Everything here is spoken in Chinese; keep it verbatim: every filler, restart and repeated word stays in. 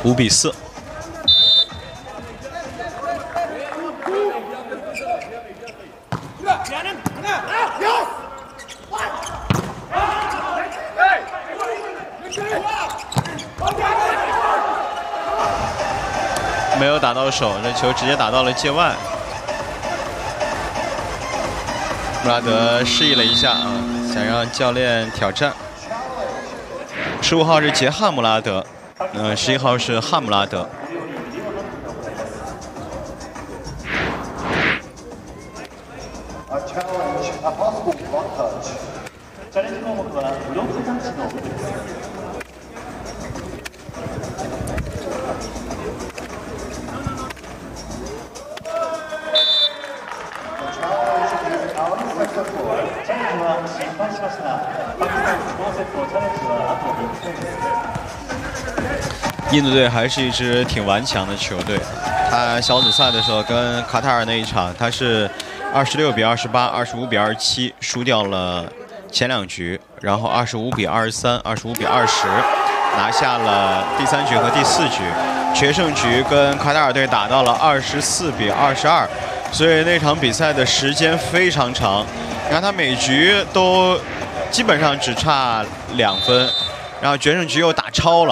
五比四。没有打到手，这球直接打到了界外。穆拉德示意了一下啊，想让教练挑战。十五号是杰汉穆拉德，呃，十一号是汉姆拉德。印度队还是一支挺顽强的球队。他小组赛的时候跟卡塔尔那一场，他是二十六比二十八、二十五比二十七输掉了前两局，然后二十五比二十三、二十五比二十拿下了第三局和第四局。决胜局跟卡塔尔队打到了二十四比二十二，所以那场比赛的时间非常长。你看他每局都基本上只差两分，然后决胜局又打超了。